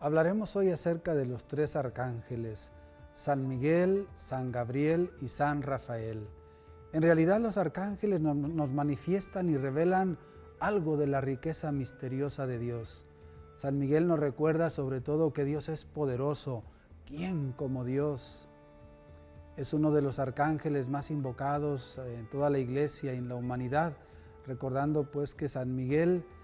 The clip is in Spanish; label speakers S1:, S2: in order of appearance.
S1: Hablaremos hoy acerca de los tres arcángeles, San Miguel, San Gabriel y San Rafael. En realidad los arcángeles nos manifiestan y revelan algo de la riqueza misteriosa de Dios. San Miguel nos recuerda sobre todo que Dios es poderoso. ¿Quién como Dios? Es uno de los arcángeles más invocados en toda la iglesia y en la humanidad, recordando pues que San Miguel